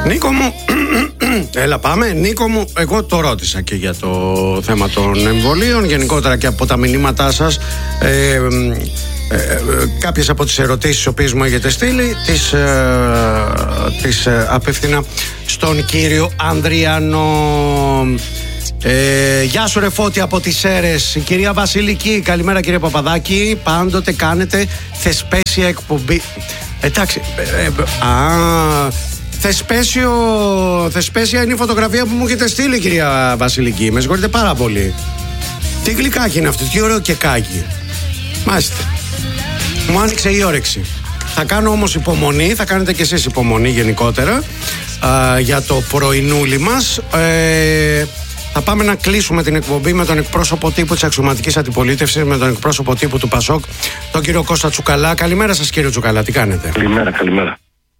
Νίκο μου, έλα πάμε. Νίκο μου, εγώ το ρώτησα και για το θέμα των εμβολίων, γενικότερα και από τα μηνύματά σας. Κάποιες από τις ερωτήσεις τις οποίες μου έχετε στείλει τις απευθύνα στον κύριο Ανδριανό. Γεια σου ρε Φώτη από τις Σέρρες. Η κυρία Βασιλική, καλημέρα κύριε Παπαδάκη. Πάντοτε κάνετε θεσπέσια εκπομπή. Εντάξει, θεσπέσια είναι η φωτογραφία που μου έχετε στείλει, κυρία Βασιλική. Με συγχωρείτε πάρα πολύ. Τι γλυκάκι είναι αυτό, τι ωραίο κεκάκι. Μάλιστα. Μου άνοιξε η όρεξη. Θα κάνω όμως υπομονή, θα κάνετε κι εσείς υπομονή γενικότερα για το πρωινούλι μας. Θα πάμε να κλείσουμε την εκπομπή με τον εκπρόσωπο τύπου της αξιωματικής αντιπολίτευσης, με τον εκπρόσωπο τύπου του ΠΑΣΟΚ, τον κύριο Κώστα Τσουκαλά. Καλημέρα σας κύριε Τσουκαλά, τι κάνετε? Καλημέρα.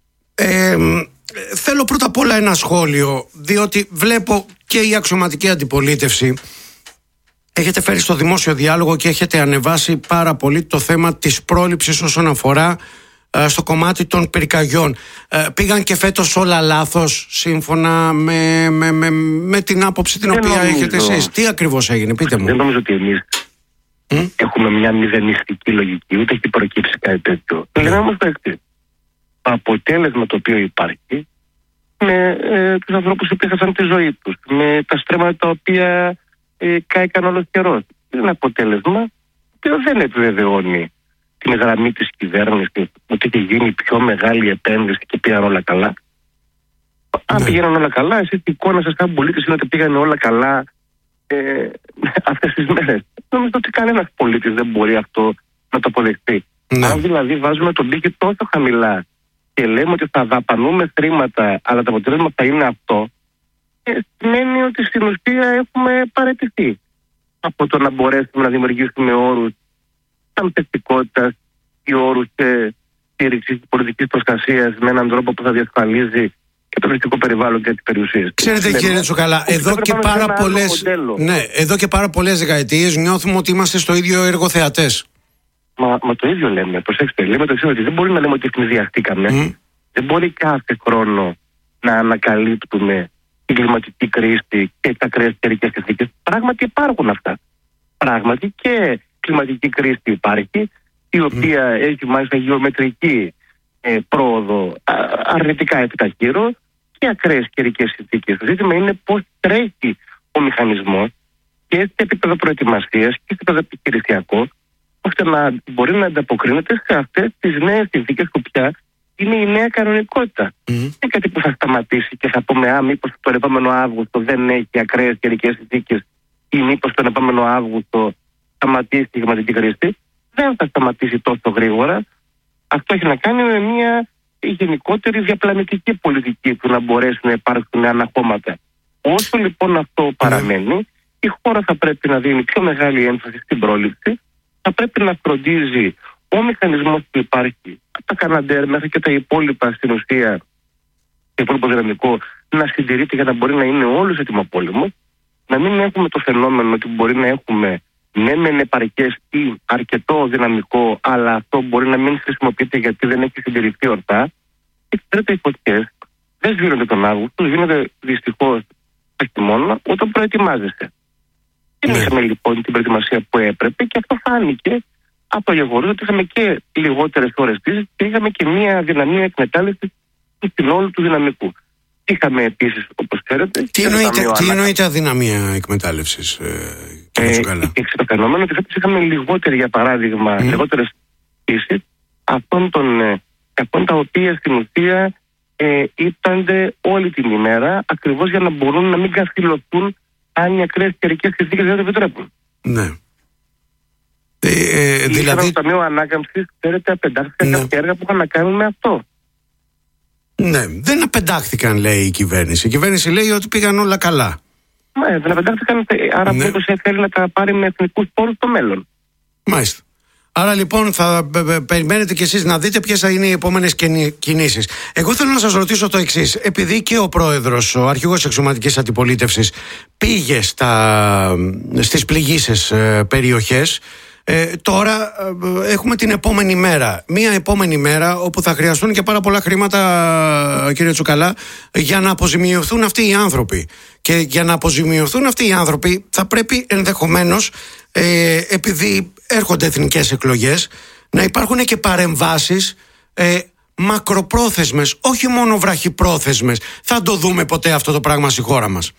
Θέλω πρώτα απ' όλα ένα σχόλιο, διότι βλέπω και η αξιωματική αντιπολίτευση έχετε φέρει στο δημόσιο διάλογο και έχετε ανεβάσει πάρα πολύ το θέμα της πρόληψης όσον αφορά στο κομμάτι των πυρκαγιών. Πήγαν και φέτος όλα λάθος σύμφωνα με την άποψη την οποία έχετε εσείς? Τι ακριβώς έγινε, πείτε μου. Δεν νομίζω ότι εμείς έχουμε μια μηδενιστική λογική, ούτε έχει προκύψει κάτι τέτοιο. Λέμε όμως το εξής. Το αποτέλεσμα το οποίο υπάρχει με τους ανθρώπους που έχασαν τη ζωή τους, με τα στρέμματα τα οποία κάηκαν όλος καιρός. Είναι ένα αποτέλεσμα που δεν επιβεβαιώνει την γραμμή της κυβέρνησης ότι έχει γίνει η πιο μεγάλη επένδυση και πήγαν όλα καλά. Αν πήγαιναν όλα καλά, εσείς η εικόνα σας σαν πολίτης είναι ότι πήγαν όλα καλά αυτές τις μέρες. Νομίζω ότι κανένας πολίτης δεν μπορεί αυτό να το αποδεχτεί. Αν δηλαδή βάζουμε τον πύχη τόσο χαμηλά και λέμε ότι θα δαπανούμε χρήματα, αλλά το αποτέλεσμα θα είναι αυτό, σημαίνει ότι στην ουσία έχουμε παραιτηθεί από το να μπορέσουμε να δημιουργήσουμε όρους σαν θετικότητας ή όρους στήριξης πολιτικής προστασίας με έναν τρόπο που θα διασφαλίζει και το φυσικό περιβάλλον και τις περιουσίες. Ξέρετε κύριε Τσουκαλά, εδώ και πάρα πολλές δεκαετίες νιώθουμε ότι είμαστε στο ίδιο εργοθεατές. Μα το ίδιο λέμε, προσέξτε, λέμε το εξής, ότι δεν μπορεί να λέμε ότι εκνηδιαστήκαμε. Δεν μπορεί κάθε χρόνο να ανακαλύπτουμε την κλιματική κρίση και τα ακραίες καιρικές συνθήκες. Πράγματι υπάρχουν αυτά. Πράγματι και κλιματική κρίση υπάρχει, η οποία έχει μάλιστα γεωμετρική πρόοδο αρνητικά επιταχύρω και ακραίες καιρικές συνθήκες. Το ζήτημα είναι πώς τρέχει ο μηχανισμός και σε επίπεδο προετοιμασίας και σε επίπεδο επιχειρησιακό, ώστε να μπορεί να ανταποκρίνεται σε αυτές τις νέες συνθήκες που πια είναι η νέα κανονικότητα. Δεν είναι κάτι που θα σταματήσει και θα πούμε μήπως τον επόμενο Αύγουστο δεν έχει ακραίες καιρικές συνθήκες ή μήπως τον επόμενο Αύγουστο σταματήσει η κλιματική κρίση. Δεν θα σταματήσει τόσο γρήγορα. Αυτό έχει να κάνει με μια γενικότερη διαπλανητική πολιτική που να μπορέσει να υπάρξουν αναχώματα. Όσο λοιπόν αυτό παραμένει, η χώρα θα πρέπει να δίνει πιο μεγάλη έμφαση στην πρόληψη, θα πρέπει να φροντίζει ο μηχανισμός που υπάρχει, τα Καναντέρ μέχρι και τα υπόλοιπα στην ουσία, το υπόλοιπο δυναμικό, να συντηρείται για να μπορεί να είναι όλος έτοιμο πόλεμο, να μην έχουμε το φαινόμενο ότι μπορεί να έχουμε μεν επαρκές ή αρκετό δυναμικό, αλλά αυτό μπορεί να μην χρησιμοποιείται γιατί δεν έχει συντηρηθεί ορθά. Και ξέρετε, οι φωτιές δεν σβήνονται τον Αύγουστο, σβήνονται δυστυχώς το χειμώνα όταν προετοιμάζεσαι. Δεν είχαμε λοιπόν την προετοιμασία που έπρεπε και αυτό φάνηκε από το γεγονός ότι είχαμε και λιγότερες ώρες πτήσης και είχαμε και μια δυναμία εκμετάλλευση του συνόλου του δυναμικού. Είχαμε επίσης, όπως ξέρετε. Τι εννοείται αδυναμία εκμετάλλευσης, κύριε Τσουκαλά? Το φαινόμενο ότι είχαμε λιγότερη, για παράδειγμα, λιγότερες πτήσεις αυτών τα οποία στην ουσία ύπτανται όλη την ημέρα, ακριβώς για να μπορούν να μην καθυλωθούν αν οι ακραίες καιρικές συνθήκες δεν το επιτρέπουν. Ναι. Δηλαδή. Στο Ταμείο Ανάκαμψης, ξέρετε, απεντάχθηκαν κάποια έργα που είχαν να κάνουν με αυτό. Ναι, δεν απεντάχθηκαν, λέει η κυβέρνηση. Η κυβέρνηση λέει ότι πήγαν όλα καλά. Δεν απεντάχθηκαν, άρα μήπως θέλει να τα πάρει με εθνικούς πόρους στο μέλλον. Μάλιστα. Άρα λοιπόν θα περιμένετε κι εσείς να δείτε ποιες θα είναι οι επόμενες κινήσεις. Εγώ θέλω να σας ρωτήσω το εξής. Επειδή και ο πρόεδρος, ο αρχηγός αξιωματικής αντιπολίτευσης πήγε στις πληγείσες περιοχές, Τώρα έχουμε την επόμενη μέρα. Μία επόμενη μέρα όπου θα χρειαστούν και πάρα πολλά χρήματα, κύριε Τσουκαλά, για να αποζημιωθούν αυτοί οι άνθρωποι. Και για να αποζημιωθούν αυτοί οι άνθρωποι θα πρέπει ενδεχομένως, επειδή έρχονται εθνικές εκλογές, να υπάρχουν και παρεμβάσεις μακροπρόθεσμες, όχι μόνο βραχυπρόθεσμες. Θα το δούμε ποτέ αυτό το πράγμα στη χώρα μας?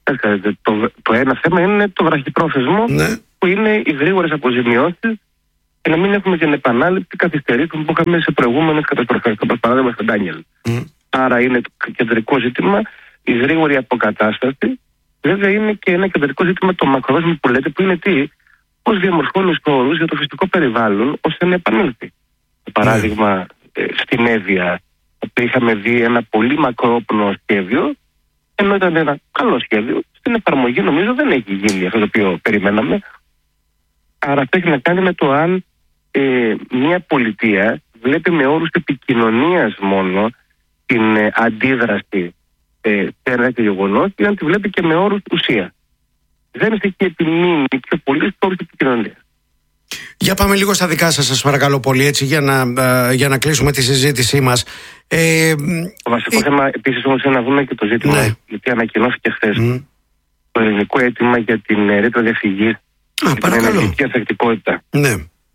Το ένα θέμα είναι το βραχυπρόθεσμο, ναι, που είναι οι γρήγορες αποζημιώσεις και να μην έχουμε την επανάληψη καθυστερήσεων που είχαμε σε προηγούμενες καταστροφές, όπως παράδειγμα στο Ντάνιελ. Άρα είναι το κεντρικό ζήτημα η γρήγορη αποκατάσταση. Βέβαια είναι και ένα κεντρικό ζήτημα το μακρόθεσμο που λέτε, που είναι πώς διαμορφώνει τους όρους για το φυσικό περιβάλλον ώστε να επανέλθει. Παράδειγμα, στην Εύβοια, όπου είχαμε δει ένα πολύ μακρόπνο σχέδιο, ενώ ήταν ένα καλό σχέδιο, στην εφαρμογή νομίζω δεν έχει γίνει αυτό το οποίο περιμέναμε. Άρα αυτό έχει να κάνει με το αν μια πολιτεία βλέπει με όρους επικοινωνίας μόνο την αντίδραση σε ένα γεγονός, ή αν τη βλέπει και με όρους ουσία. Δεν έχει επιμείνει πιο πολύ στους όρους επικοινωνίας. Για πάμε λίγο στα δικά σας παρακαλώ πολύ, έτσι, για να κλείσουμε τη συζήτησή μας. Το βασικό θέμα επίσης όμως είναι να δούμε και το ζήτημα, ναι, γιατί ανακοινώθηκε χθες το ελληνικό αίτημα για την ρήτρα διαφυγής και την ενεργειακή ανθεκτικότητα. Ναι.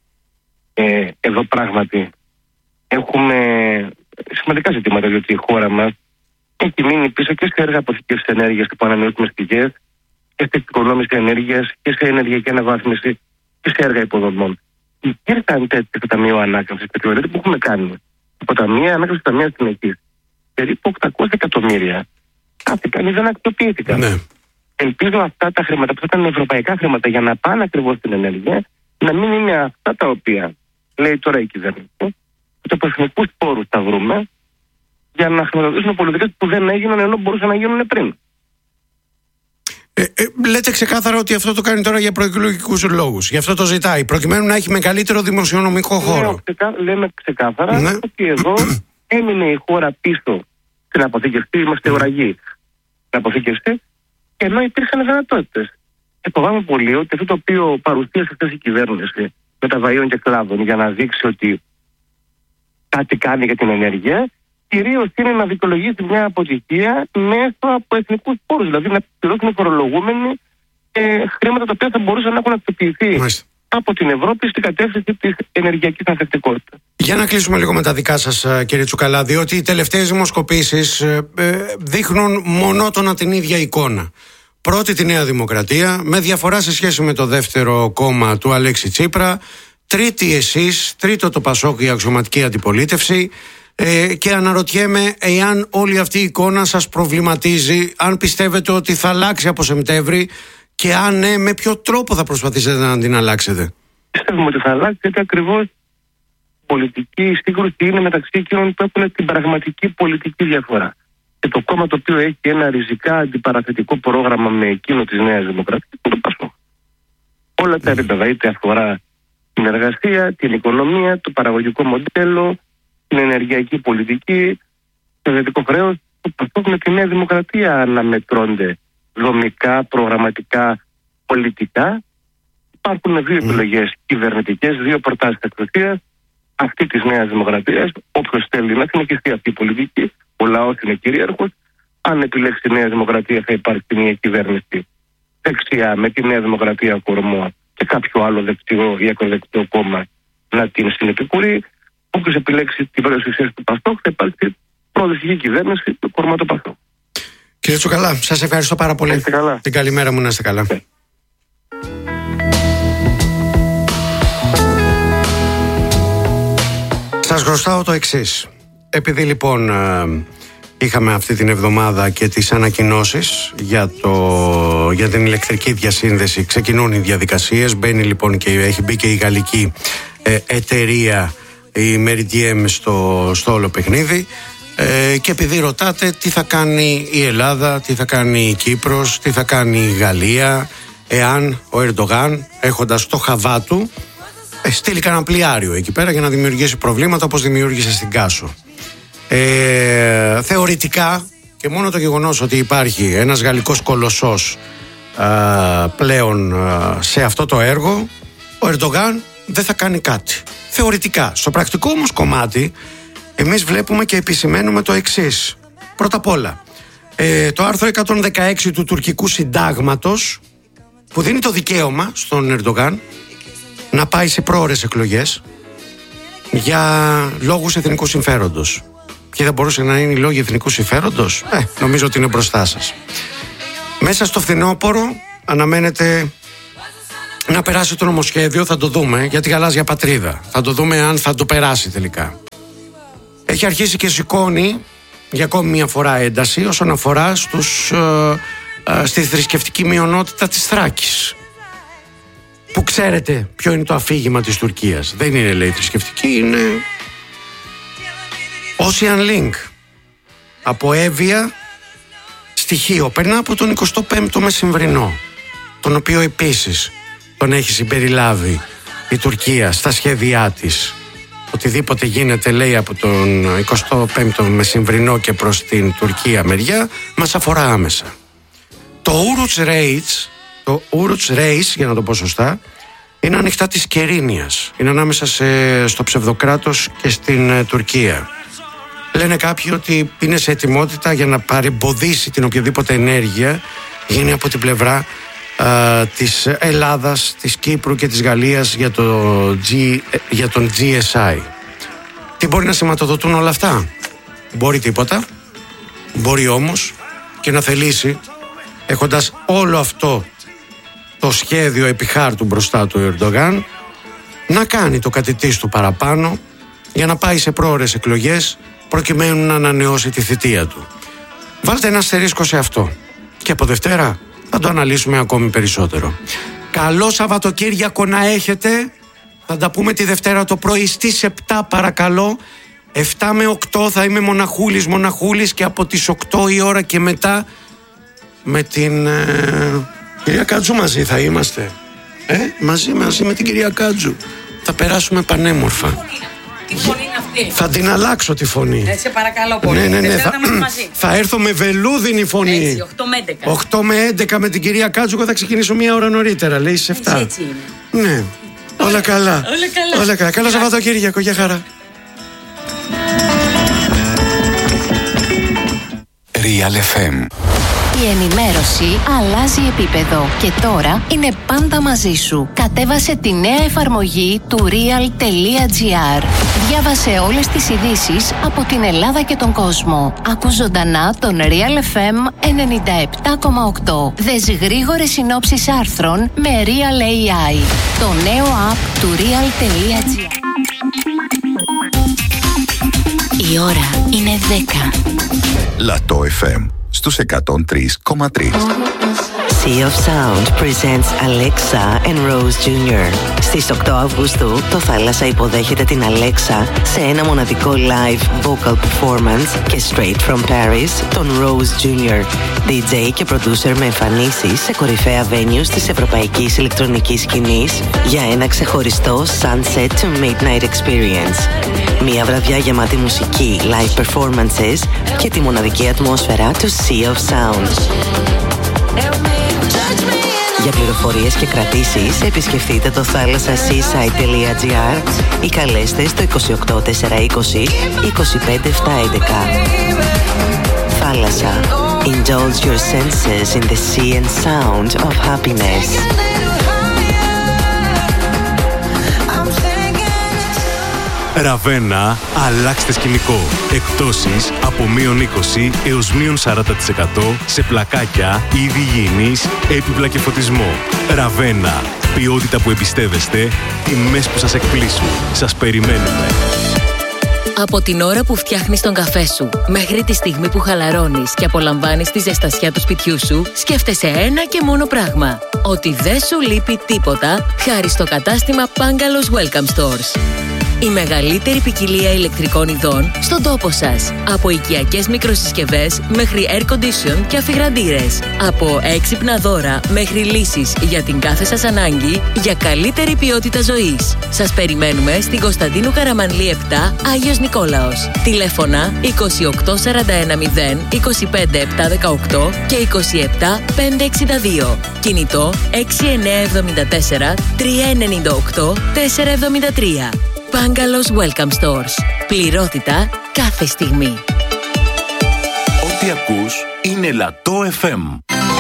Εδώ πράγματι έχουμε σημαντικά ζητήματα, γιατί η χώρα μας έχει μείνει πίσω και σε έργα αποθηκεύσης ενέργειας που ανανεώσιμες πηγές, και στην οικονόμηση ενέργειας και σε ενεργειακή αναβάθμιση και σε έργα υποδομών. Υπήρχαν τέτοια στο Ταμείο Ανάκαμψης και θεωρείται που έχουμε κάνει από Ταμεία Ανάκαμψης και Ταμεία Συνεχής περίπου 800 εκατομμύρια. Κάτι δεν αξιοποιήθηκαν. Ναι. Ελπίζω αυτά τα χρήματα που θα ήταν ευρωπαϊκά χρήματα για να πάνε ακριβώς στην ενέργεια να μην είναι αυτά τα οποία λέει τώρα η κυβέρνηση. Ότι από εθνικούς πόρους τα βρούμε για να χρηματοδοτήσουμε πολιτικές που δεν έγιναν ενώ μπορούσαν να γίνουν πριν. Λέτε ξεκάθαρα ότι αυτό το κάνει τώρα για προεκλογικούς λόγους. Γι' αυτό το ζητάει, προκειμένου να έχει μεγαλύτερο δημοσιονομικό χώρο. Λέμε ξεκάθαρα, ναι, ότι εδώ έμεινε η χώρα πίσω στην αποθήκευση. Είμαστε ουραγοί στην αποθήκευση, ενώ υπήρχαν δυνατότητες. Φοβάμαι πολύ ότι αυτό το οποίο παρουσίασε χθες η κυβέρνηση μεταβαΐων και κλάδων για να δείξει ότι κάτι κάνει για την ενέργεια, κυρίως είναι να δικαιολογήσει μια αποτυχία μέσω από εθνικούς πόρους. Δηλαδή να πληρώσουν οι φορολογούμενοι χρήματα τα οποία θα μπορούσαν να έχουν αξιοποιηθεί από την Ευρώπη στην κατεύθυνση της ενεργειακής ανθεκτικότητας. Για να κλείσουμε λίγο με τα δικά σας, κύριε Τσουκαλά, διότι οι τελευταίες δημοσκοπήσεις δείχνουν μονότονα την ίδια εικόνα. Πρώτη τη Νέα Δημοκρατία, με διαφορά σε σχέση με το δεύτερο κόμμα του Αλέξη Τσίπρα. Τρίτη εσείς, τρίτο το Πασόκ, η αξιωματική αντιπολίτευση. Και αναρωτιέμαι εάν όλη αυτή η εικόνα σας προβληματίζει, αν πιστεύετε ότι θα αλλάξει από Σεπτέμβρη και αν ναι, με ποιο τρόπο θα προσπαθήσετε να την αλλάξετε. Πιστεύουμε ότι θα αλλάξει, γιατί ακριβώς η πολιτική σύγκρουση είναι μεταξύ εκείνων που έχουν την πραγματική πολιτική διαφορά. Και το κόμμα το οποίο έχει ένα ριζικά αντιπαραθετικό πρόγραμμα με εκείνο της Νέας Δημοκρατίας είναι το Πασόκ. Όλα τα επίπεδα, είτε αφορά την εργασία, την οικονομία, το παραγωγικό μοντέλο, την ενεργειακή πολιτική, το ιδιωτικό χρέος, το Πασόκ με τη Νέα Δημοκρατία αναμετρώνται δομικά, προγραμματικά, πολιτικά. Υπάρχουν δύο επιλογές κυβερνητικές, δύο προτάσεις εξουσίας, αυτή της Νέας Δημοκρατίας. Όποιος θέλει να συνεχιστεί αυτή η πολιτική, ο λαός είναι κυρίαρχος. Αν επιλέξει τη Νέα Δημοκρατία, θα υπάρξει μια κυβέρνηση δεξιά με τη Νέα Δημοκρατία κορμό και κάποιο άλλο δεξιό ή ακροδεξιό κόμμα να την συνεπικουρεί. Όποιος επιλέξει την προεξουσία του Πασόκ, θα υπάρξει προοδευτική κυβέρνηση του κορμό του Πασόκ. Κύριε Τσουκαλά, σας ευχαριστώ πάρα πολύ. Την καλημέρα μου, να είστε καλά. Σας χρωστάω το εξής. Επειδή λοιπόν είχαμε αυτή την εβδομάδα και τις ανακοινώσεις για την ηλεκτρική διασύνδεση, ξεκινούν οι διαδικασίες, μπαίνει λοιπόν και έχει μπει και η γαλλική εταιρεία, η Meridiem, στο όλο παιχνίδι. Και επειδή ρωτάτε τι θα κάνει η Ελλάδα, τι θα κάνει η Κύπρος, τι θα κάνει η Γαλλία, εάν ο Ερντογάν, έχοντας το χαβά του, στείλει κανένα πλοιάριο εκεί πέρα για να δημιουργήσει προβλήματα όπως δημιούργησε στην Κάσο. Θεωρητικά, και μόνο το γεγονός ότι υπάρχει ένας γαλλικός κολοσσός πλέον σε αυτό το έργο, ο Ερντογάν δεν θα κάνει κάτι. Θεωρητικά. Στο πρακτικό όμως κομμάτι, εμείς βλέπουμε και επισημαίνουμε το εξής. Πρώτα απ' όλα, το άρθρο 116 του τουρκικού συντάγματος, που δίνει το δικαίωμα στον Ερντογάν να πάει σε πρόωρες εκλογές για λόγους εθνικού συμφέροντος. Και δεν μπορούσε να είναι οι λόγοι εθνικού συμφέροντος. Νομίζω ότι είναι μπροστά σας. Μέσα στο φθινόπωρο αναμένεται να περάσει το νομοσχέδιο, θα το δούμε, για τη γαλάζια πατρίδα. Θα το δούμε αν θα το περάσει τελικά. Έχει αρχίσει και σηκώνει για ακόμη μια φορά ένταση όσον αφορά στη θρησκευτική μειονότητα της Θράκης. Που ξέρετε ποιο είναι το αφήγημα της Τουρκίας. Δεν είναι, λέει, θρησκευτική, είναι Ocean Link. Από Εύβοια στοιχείο. Περνά από τον 25ο Μεσημβρινό, τον οποίο επίσης τον έχει συμπεριλάβει η Τουρκία στα σχέδιά της. Οτιδήποτε γίνεται, λέει, από τον 25ο Μεσημβρινό και προς την Τουρκία μεριά μας αφορά άμεσα. Το Ouroch Reis, για να το πω σωστά, είναι ανοιχτά της Κερίνιας. Είναι ανάμεσα στο ψευδοκράτος και στην Τουρκία. Λένε κάποιοι ότι είναι σε ετοιμότητα για να παρεμποδίσει την οποιαδήποτε ενέργεια γίνει από την πλευρά της Ελλάδας, της Κύπρου και της Γαλλίας για τον GSI. Τι μπορεί να σηματοδοτούν όλα αυτά? Μπορεί τίποτα. Μπορεί όμως και να θελήσει, έχοντας όλο αυτό το σχέδιο επί χάρτου μπροστά του Ερντογάν, να κάνει το κάτι της του παραπάνω για να πάει σε πρόωρες εκλογές προκειμένου να ανανεώσει τη θητεία του. Βάλτε ένα αστερίσκο σε αυτό και από Δευτέρα θα το αναλύσουμε ακόμη περισσότερο. Καλό Σαββατοκύριακο να έχετε. Θα τα πούμε τη Δευτέρα το πρωί στις 7 παρακαλώ. 7 με 8 θα είμαι μοναχούλης και από τις 8 η ώρα και μετά με την κυρία Κάτζου μαζί θα είμαστε. Μαζί με την κυρία Κάτζου. Θα περάσουμε πανέμορφα. Τι φωνή είναι αυτή? Θα την αλλάξω τη φωνή. Σε παρακαλώ πολύ. Ναι. Θα έρθω με βελούδινη φωνή. Έτσι, 8 με 11. 8 με 11 με την κυρία Κάτζου. Θα ξεκινήσω μια ώρα νωρίτερα. Λέει σε 7. Έτσι είναι. Ναι. Όλα καλά. Καλό Σαββατοκύριακο. Γεια χαρά. Real FM. Η ενημέρωση αλλάζει επίπεδο και τώρα είναι πάντα μαζί σου. Κατέβασε τη νέα εφαρμογή του real.gr. Διάβασε όλες τις ειδήσεις από την Ελλάδα και τον κόσμο. Ακούς ζωντανά τον Real FM 97,8. Δες γρήγορες συνόψεις άρθρων με Real AI. Το νέο app του real.gr. Η ώρα είναι 10. Λατό FM στους 103,3. Sea of Sound presents Alexa and Rose Jr. Στις 8 Αυγούστου, το Θάλασσα υποδέχεται την Alexa σε ένα μοναδικό live vocal performance και straight from Paris, τον Rose Jr. DJ και producer με εμφανίσεις σε κορυφαία venues της ευρωπαϊκής ηλεκτρονικής σκηνής για ένα ξεχωριστό sunset to midnight experience. Μια βραδιά γεμάτη μουσική, live performances και τη μοναδική ατμόσφαιρα του Sea of Sound. Για πληροφορίες και κρατήσεις επισκεφτείτε το θάλασσασseaside.gr ή καλέστε στο 28 420 25 711. Θάλασσα. Indulge your senses in the sea and sound of happiness. Ραβένα, αλλάξτε σκηνικό. Εκπτώσεις από -20 έως -40% σε πλακάκια, είδη υγιεινής, έπιπλα και φωτισμό. Ραβένα, ποιότητα που εμπιστεύεστε, τιμές που σας εκπλήσουν. Σας περιμένουμε. Από την ώρα που φτιάχνεις τον καφέ σου μέχρι τη στιγμή που χαλαρώνεις και απολαμβάνεις τη ζεστασιά του σπιτιού σου, σκέφτεσαι ένα και μόνο πράγμα. Ότι δεν σου λείπει τίποτα χάρη στο κατάστημα Pangalos Welcome Stores. Η μεγαλύτερη ποικιλία ηλεκτρικών ειδών στον τόπο σας. Από οικιακές μικροσυσκευές μέχρι air condition και αφιγραντήρες. Από έξυπνα δώρα μέχρι λύσεις για την κάθε σας ανάγκη για καλύτερη ποιότητα ζωής. Σας περιμένουμε στην Κωνσταντίνου Καραμανλή 7, Άγιος Νικόλαος. Τηλέφωνα 28410 25718 και 27562. Κινητό 6974 398 473. Bungalows Welcome Stores. Πληρότητα κάθε στιγμή. Ό,τι ακούς είναι Λατό FM.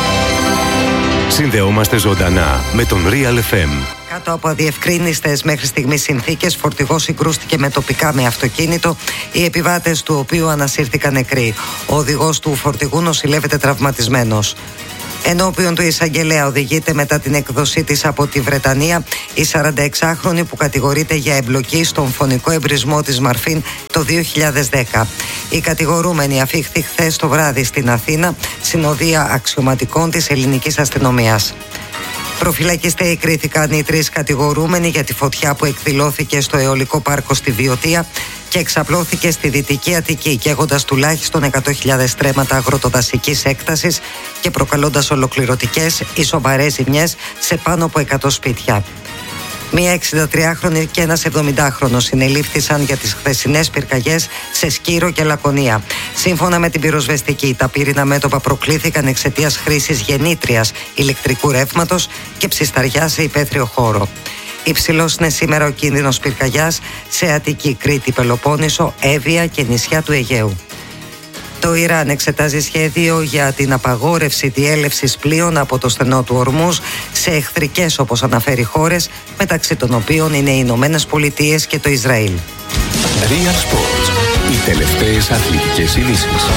Συνδεόμαστε ζωντανά με τον Real FM. Κάτω από αδιευκρίνιστες μέχρι στιγμής συνθήκες, φορτηγός συγκρούστηκε με τοπικά με αυτοκίνητο, οι επιβάτες του οποίου ανασύρθηκαν νεκροί. Ο οδηγός του φορτηγού νοσηλεύεται τραυματισμένος. Ενώπιον του εισαγγελέα οδηγείται μετά την έκδοσή της από τη Βρετανία η 46χρονη που κατηγορείται για εμπλοκή στον φωνικό εμπρισμό της Μαρφίν το 2010. Η κατηγορούμενη αφήχθη χθες το βράδυ στην Αθήνα, συνοδεία αξιωματικών της ελληνικής αστυνομίας. Προφυλακιστέοι κρίθηκαν οι 3 κατηγορούμενοι για τη φωτιά που εκδηλώθηκε στο αιωλικό πάρκο στη Βιωτία και εξαπλώθηκε στη Δυτική Αττική, καίγοντας τουλάχιστον 100.000 στρέμματα αγροτοδασικής έκτασης και προκαλώντας ολοκληρωτικές ή σοβαρές ζημιές σε πάνω από 100 σπίτια. Μία 63χρονη και ένας 70χρονος συνελήφθησαν για τις χθεσινές πυρκαγιές σε Σκύρο και Λακωνία. Σύμφωνα με την πυροσβεστική, τα πύρινα μέτωπα προκλήθηκαν εξαιτίας χρήσης γεννήτριας ηλεκτρικού ρεύματος και ψισταριά σε υπαίθριο χώρο. Υψηλός είναι σήμερα ο κίνδυνος πυρκαγιάς σε Αττική, Κρήτη, Πελοπόννησο, Εύβοια και νησιά του Αιγαίου. Το Ιράν εξετάζει σχέδιο για την απαγόρευση διέλευσης πλοίων από το στενό του Ορμούζ σε εχθρικές, όπως αναφέρει, χώρες, μεταξύ των οποίων είναι οι Ηνωμένες Πολιτείες και το Ισραήλ. Real Sports. Οι τελευταίες αθλητικές ειδήσεις.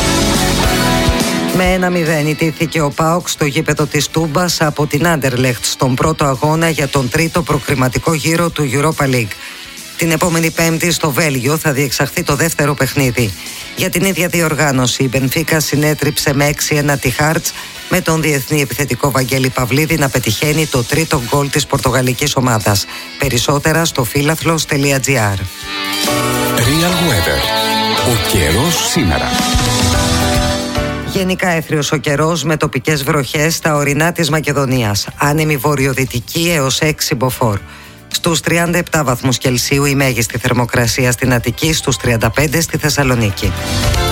Με 1-0 ιτήθηκε ο ΠΑΟΚ στο γήπεδο της Τούμπας από την Άντερλεχτ στον πρώτο αγώνα για τον τρίτο προκριματικό γύρο του Europa League. Την επόμενη Πέμπτη στο Βέλγιο θα διεξαχθεί το δεύτερο παιχνίδι. Για την ίδια διοργάνωση η Μπενφίκα συνέτριψε με 6-1 τη Χάρτς, με τον διεθνή επιθετικό Βαγγέλη Παυλίδη να πετυχαίνει το τρίτο γκολ της πορτογαλικής ομάδας. Περισσότερα στο φίλαθλος.gr. Real Weather. Ο καιρός σήμερα. Γενικά έθριος ο καιρός με τοπικές βροχές στα ορεινά της Μακεδονίας. Άνεμη βορειοδυτική έως 6 μποφόρ. Στους 37 βαθμούς Κελσίου η μέγιστη θερμοκρασία στην Αττική, στους 35 στη Θεσσαλονίκη.